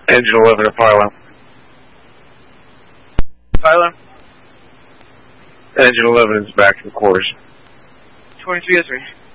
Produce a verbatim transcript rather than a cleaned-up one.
Engine eleven to Philo. Philo? Engine eleven is back to the quarters. twenty-three oh three.